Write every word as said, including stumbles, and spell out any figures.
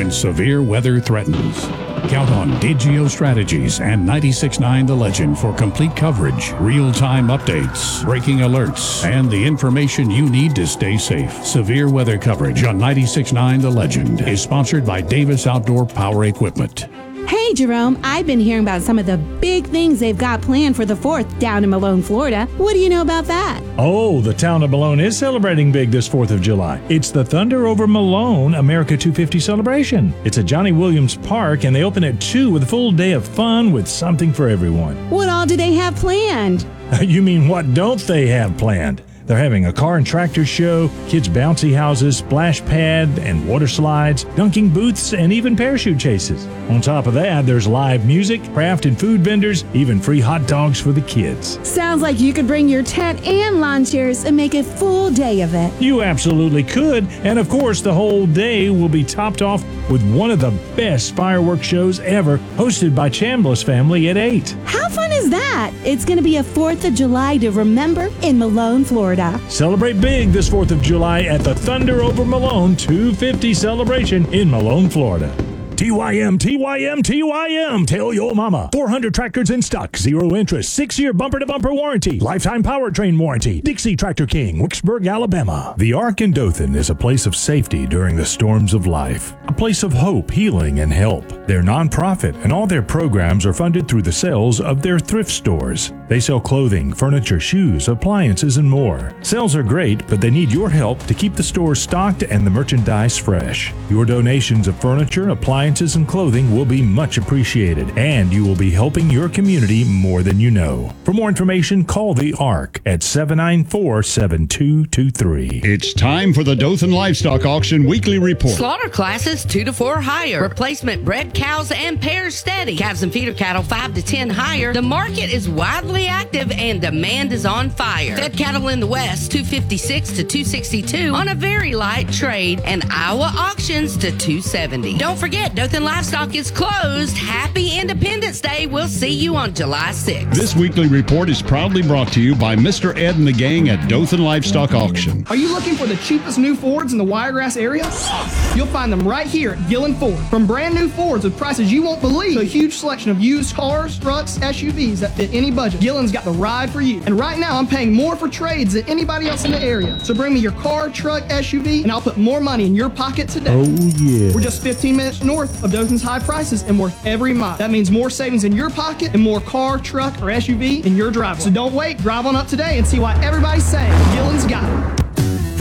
when severe weather threatens. Count on Digio Strategies and ninety-six point nine The Legend for complete coverage, real-time updates, breaking alerts, and the information you need to stay safe. Severe weather coverage on ninety-six point nine The Legend is sponsored by Davis Outdoor Power Equipment. Hey, Jerome, I've been hearing about some of the big things they've got planned for the fourth down in Malone, Florida. What do you know about that? Oh, the town of Malone is celebrating big this fourth of July. It's the Thunder Over Malone America two fifty celebration. It's at Johnny Williams Park, and they open at two with a full day of fun with something for everyone. What all do they have planned? You mean what don't they have planned? They're having a car and tractor show, kids' bouncy houses, splash pad and water slides, dunking booths, and even parachute chases. On top of that, there's live music, craft and food vendors, even free hot dogs for the kids. Sounds like you could bring your tent and lawn chairs and make a full day of it. You absolutely could, and of course the whole day will be topped off with one of the best fireworks shows ever, hosted by Chambliss family at eight. How fun is that? It's going to be a fourth of July to remember in Malone, Florida. Celebrate big this fourth of July at the Thunder Over Malone two fifty celebration in Malone, Florida. T Y M, T Y M, T Y M. Tell your mama. four hundred tractors in stock, zero interest, six-year bumper-to-bumper warranty, lifetime powertrain warranty. Dixie Tractor King, Wicksburg, Alabama. The Ark in Dothan is a place of safety during the storms of life, a place of hope, healing, and help. They're nonprofit, and all their programs are funded through the sales of their thrift stores. They sell clothing, furniture, shoes, appliances, and more. Sales are great, but they need your help to keep the stores stocked and the merchandise fresh. Your donations of furniture, appliances, and clothing will be much appreciated, and you will be helping your community more than you know. For more information, call the Ark at seven nine four, seven two two three. It's time for the Dothan Livestock Auction Weekly Report. Slaughter classes two to four higher. Replacement bred cows and pairs steady. Calves and feeder cattle five to ten higher. The market is widely active and demand is on fire. Fed cattle in the west two fifty-six to two sixty-two on a very light trade, and Iowa auctions to two seventy. Don't forget, Dothan Livestock is closed. Happy Independence Day. We'll see you on July sixth. This weekly report is proudly brought to you by Mister Ed and the gang at Dothan Livestock Auction. Are you looking for the cheapest new Fords in the Wiregrass area? You'll find them right here at Gillen Ford. From brand new Fords with prices you won't believe to a huge selection of used cars, trucks, S U Vs that fit any budget, Gillen's got the ride for you. And right now I'm paying more for trades than anybody else in the area. So bring me your car, truck, S U V, and I'll put more money in your pocket today. Oh, yeah. We're just fifteen minutes north of Dothan's high prices and worth every mile. That means more savings in your pocket and more car, truck, or S U V in your driveway. So don't wait. Drive on up today and see why everybody's saying Gillen's got it.